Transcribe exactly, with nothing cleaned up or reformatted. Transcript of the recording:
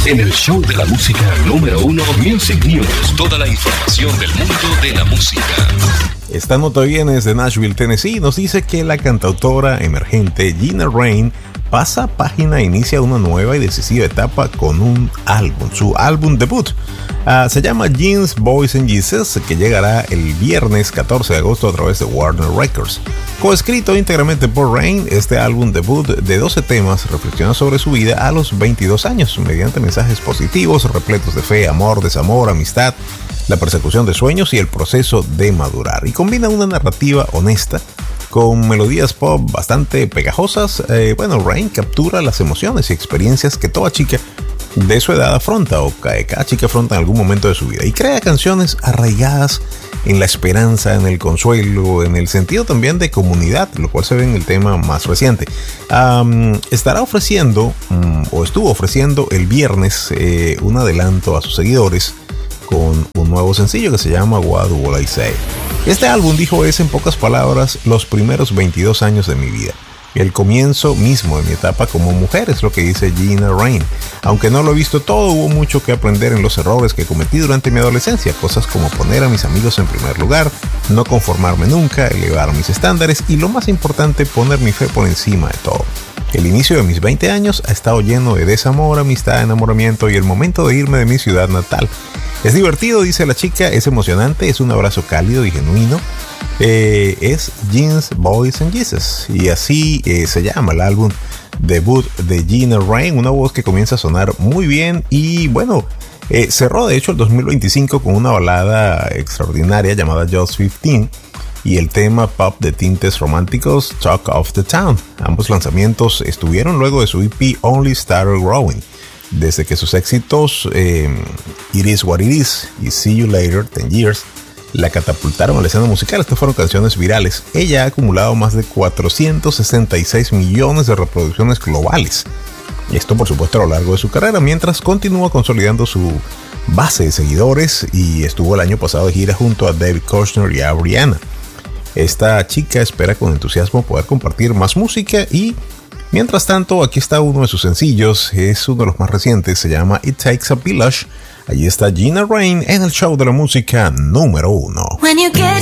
En el show de la música número uno, Music News. Toda la información del mundo de la música. Esta nota viene desde Nashville, Tennessee, y nos dice que la cantautora emergente Gina Rain pasa página e inicia una nueva y decisiva etapa con un álbum, su álbum debut. Uh, se llama Jeans, Boys and Jesus, que llegará el viernes catorce de agosto a través de Warner Records. Coescrito íntegramente por Rain, este álbum debut de doce temas reflexiona sobre su vida a los veintidós años, mediante mensajes positivos, repletos de fe, amor, desamor, amistad, la persecución de sueños y el proceso de madurar. Y combina una narrativa honesta con melodías pop bastante pegajosas. Eh, bueno, Rain captura las emociones y experiencias que toda chica de su edad afronta, o que cada chica afronta en algún momento de su vida, y crea canciones arraigadas en la esperanza, en el consuelo, en el sentido también de comunidad, lo cual se ve en el tema más reciente. Um, estará ofreciendo, um, o estuvo ofreciendo el viernes, eh, un adelanto a sus seguidores con un nuevo sencillo que se llama What Will I Say. Este álbum, dijo, es en pocas palabras los primeros veintidós años de mi vida. El comienzo mismo de mi etapa como mujer, es lo que dice Gina Rain. Aunque no lo he visto todo, hubo mucho que aprender en los errores que cometí durante mi adolescencia. Cosas como poner a mis amigos en primer lugar, no conformarme nunca, elevar mis estándares y, lo más importante, poner mi fe por encima de todo. El inicio de mis veinte años ha estado lleno de desamor, amistad, enamoramiento y el momento de irme de mi ciudad natal. Es divertido, dice la chica, es emocionante, es un abrazo cálido y genuino. Eh, es Jeans, Boys and Jesus, y así eh, se llama el álbum debut de Gina Rain, una voz que comienza a sonar muy bien. Y bueno, eh, cerró de hecho el dos mil veinticinco con una balada extraordinaria llamada Just quince y el tema pop de tintes románticos Talk of the Town. Ambos lanzamientos estuvieron luego de su E P Only Started Growing. Desde que sus éxitos eh, It Is What It Is y See You Later, ten years, la catapultaron a la escena musical. Estas fueron canciones virales. Ella ha acumulado más de cuatrocientos sesenta y seis millones de reproducciones globales. Esto, por supuesto, a lo largo de su carrera, mientras continúa consolidando su base de seguidores, y estuvo el año pasado de gira junto a David Kushner y a Rihanna. Esta chica espera con entusiasmo poder compartir más música, y mientras tanto, aquí está uno de sus sencillos, es uno de los más recientes, se llama It Takes a Village. Allí está Gina Rain en el show de la música número uno.